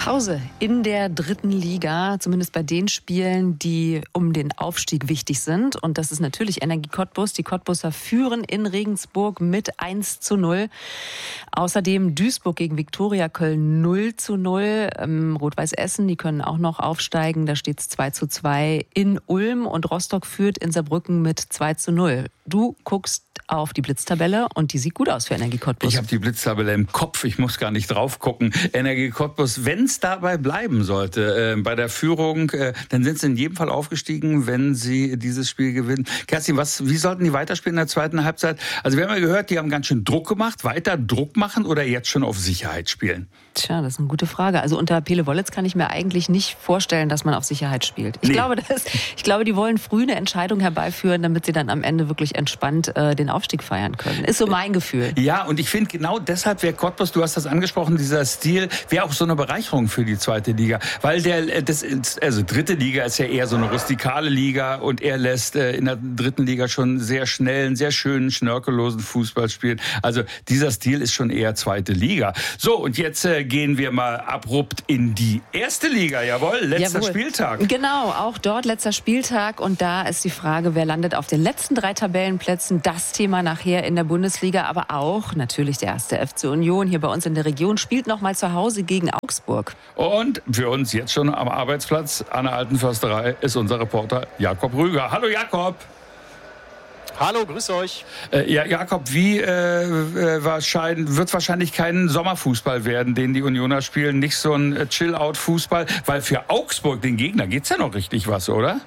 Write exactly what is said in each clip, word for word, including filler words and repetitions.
Pause in der dritten Liga, zumindest bei den Spielen, die um den Aufstieg wichtig sind. Und das ist natürlich Energie Cottbus. Die Cottbuser führen in Regensburg mit eins zu null. Außerdem Duisburg gegen Viktoria Köln null zu null. Ähm, Rot-Weiß Essen, die können auch noch aufsteigen. Da steht es zwei zu zwei in Ulm. Und Rostock führt in Saarbrücken mit zwei zu null. Du guckst auf die Blitztabelle und die sieht gut aus für Energie Cottbus. Ich habe die Blitztabelle im Kopf, ich muss gar nicht drauf gucken. Energie Cottbus, wenn es dabei bleiben sollte, äh, bei der Führung, äh, dann sind sie in jedem Fall aufgestiegen, wenn sie dieses Spiel gewinnen. Kerstin, was, wie sollten die weiterspielen in der zweiten Halbzeit? Also wir haben ja gehört, die haben ganz schön Druck gemacht. Weiter Druck machen oder jetzt schon auf Sicherheit spielen? Tja, das ist eine gute Frage. Also unter Pele Wollitz kann ich mir eigentlich nicht vorstellen, dass man auf Sicherheit spielt. Ich, nee. glaube, das, ich glaube, die wollen früh eine Entscheidung herbeiführen, damit sie dann am Ende wirklich entspannt äh, den Aufstieg feiern können. Ist so mein Gefühl. Ja, und ich finde genau deshalb wäre Cottbus, du hast das angesprochen, dieser Stil, wäre auch so eine Bereicherung für die zweite Liga. Weil der, das, also dritte Liga ist ja eher so eine rustikale Liga und er lässt äh, in der dritten Liga schon sehr schnell einen sehr schönen, schnörkellosen Fußball spielen. Also dieser Stil ist schon eher zweite Liga. So, und jetzt äh, gehen wir mal abrupt in die erste Liga. Jawohl, letzter Jawohl. Spieltag. Genau, auch dort letzter Spieltag. Und da ist die Frage, wer landet auf den letzten drei Tabellenplätzen. Das Thema nachher in der Bundesliga, aber auch natürlich der erste F C Union hier bei uns in der Region spielt noch mal zu Hause gegen Augsburg. Und für uns jetzt schon am Arbeitsplatz an der Alten Försterei ist unser Reporter Jakob Rüger. Hallo Jakob. Hallo, grüß euch. Äh, ja, Jakob, wie äh, wahrscheinlich, wird es wahrscheinlich kein Sommerfußball werden, den die Unioner spielen, nicht so ein Chill-Out-Fußball, weil für Augsburg, den Gegner, geht's ja noch richtig was, oder?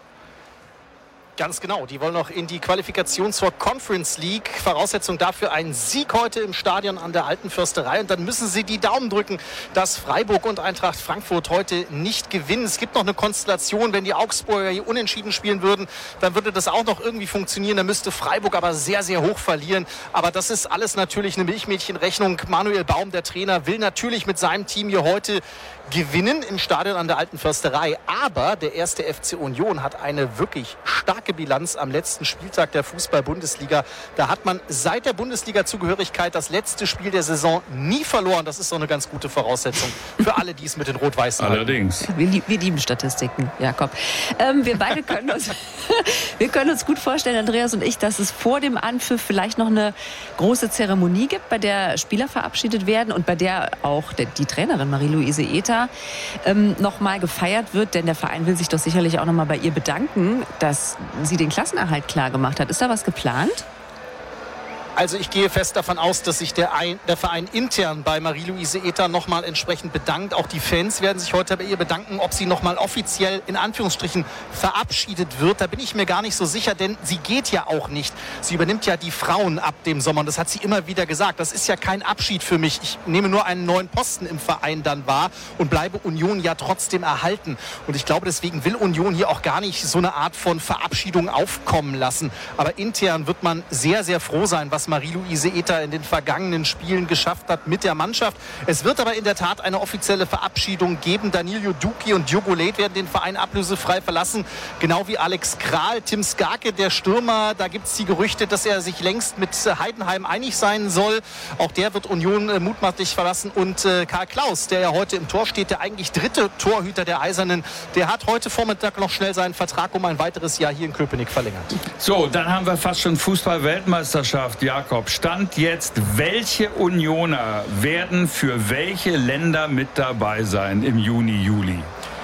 Ganz genau, die wollen noch in die Qualifikation zur Conference League. Voraussetzung dafür ein Sieg heute im Stadion an der Alten Försterei. Und dann müssen sie die Daumen drücken, dass Freiburg und Eintracht Frankfurt heute nicht gewinnen. Es gibt noch eine Konstellation, wenn die Augsburger hier unentschieden spielen würden, dann würde das auch noch irgendwie funktionieren. Dann müsste Freiburg aber sehr, sehr hoch verlieren. Aber das ist alles natürlich eine Milchmädchenrechnung. Manuel Baum, der Trainer, will natürlich mit seinem Team hier heute gewinnen im Stadion an der Alten Försterei. Aber der erste F C Union hat eine wirklich starke Bilanz am letzten Spieltag der Fußball-Bundesliga. Da hat man seit der Bundesliga-Zugehörigkeit das letzte Spiel der Saison nie verloren. Das ist doch eine ganz gute Voraussetzung für alle, die es mit den Rot-Weißen haben. Allerdings. Wir, wir lieben Statistiken, Jakob. Ähm, wir beide können uns, wir können uns gut vorstellen, Andreas und ich, dass es vor dem Anpfiff vielleicht noch eine große Zeremonie gibt, bei der Spieler verabschiedet werden und bei der auch der, die Trainerin Marie-Louise Ether ähm, noch mal gefeiert wird, denn der Verein will sich doch sicherlich auch noch mal bei ihr bedanken, dass sie den Klassenerhalt klar gemacht hat. Ist da was geplant? Also ich gehe fest davon aus, dass sich der, Ein- der Verein intern bei Marie-Louise Ether nochmal entsprechend bedankt. Auch die Fans werden sich heute bei ihr bedanken, ob sie nochmal offiziell in Anführungsstrichen verabschiedet wird. Da bin ich mir gar nicht so sicher, denn sie geht ja auch nicht. Sie übernimmt ja die Frauen ab dem Sommer und das hat sie immer wieder gesagt. Das ist ja kein Abschied für mich. Ich nehme nur einen neuen Posten im Verein dann wahr und bleibe Union ja trotzdem erhalten. Und ich glaube, deswegen will Union hier auch gar nicht so eine Art von Verabschiedung aufkommen lassen. Aber intern wird man sehr, sehr froh sein, was Marie-Louise Ether in den vergangenen Spielen geschafft hat mit der Mannschaft. Es wird aber in der Tat eine offizielle Verabschiedung geben. Danilo Duki und Diogo Leit werden den Verein ablösefrei verlassen. Genau wie Alex Kral. Tim Skarke, der Stürmer, da gibt es die Gerüchte, dass er sich längst mit Heidenheim einig sein soll. Auch der wird Union äh, mutmaßlich verlassen. Und äh, Karl Klaus, der ja heute im Tor steht, der eigentlich dritte Torhüter der Eisernen, der hat heute Vormittag noch schnell seinen Vertrag um ein weiteres Jahr hier in Köpenick verlängert. So, dann haben wir fast schon Fußball-Weltmeisterschaft. Jakob, Stand jetzt, welche Unioner werden für welche Länder mit dabei sein im Juni, Juli?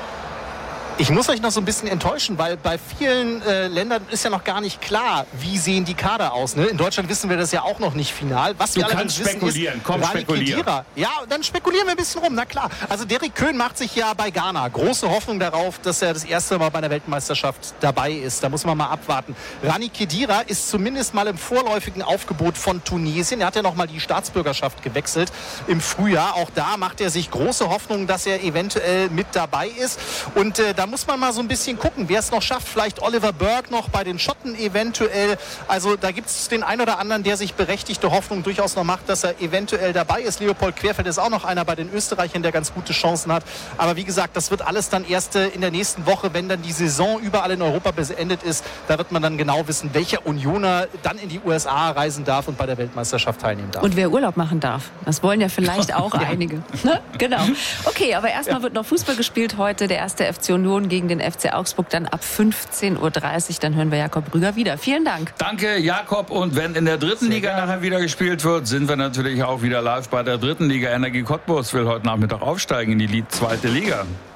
Ich muss euch noch so ein bisschen enttäuschen, weil bei vielen äh, Ländern ist ja noch gar nicht klar, wie sehen die Kader aus. Ne? In Deutschland wissen wir das ja auch noch nicht final. Was du wir kannst spekulieren, ist, komm, spekulieren. Ja, dann spekulieren wir ein bisschen rum, na klar. Also Derrick Köhn macht sich ja bei Ghana große Hoffnung darauf, dass er das erste Mal bei einer Weltmeisterschaft dabei ist. Da muss man mal abwarten. Rani Khedira ist zumindest mal im vorläufigen Aufgebot von Tunesien. Er hat ja noch mal die Staatsbürgerschaft gewechselt im Frühjahr. Auch da macht er sich große Hoffnung, dass er eventuell mit dabei ist. Und äh, da da muss man mal so ein bisschen gucken, wer es noch schafft. Vielleicht Oliver Burke noch bei den Schotten eventuell. Also da gibt es den einen oder anderen, der sich berechtigte Hoffnung durchaus noch macht, dass er eventuell dabei ist. Leopold Querfeld ist auch noch einer bei den Österreichern, der ganz gute Chancen hat. Aber wie gesagt, das wird alles dann erst in der nächsten Woche, wenn dann die Saison überall in Europa beendet ist. Da wird man dann genau wissen, welcher Unioner dann in die U S A reisen darf und bei der Weltmeisterschaft teilnehmen darf. Und wer Urlaub machen darf. Das wollen ja vielleicht auch ja. einige. Ne? Genau. Okay, aber erstmal ja. wird noch Fußball gespielt heute. Der erste F C Union gegen den F C Augsburg dann ab fünfzehn Uhr dreißig. Dann hören wir Jakob Rüger wieder. Vielen Dank. Danke, Jakob. Und wenn in der dritten Sehr Liga gerne. nachher wieder gespielt wird, sind wir natürlich auch wieder live bei der dritten Liga. Energie Cottbus will heute Nachmittag aufsteigen in die zweite Liga.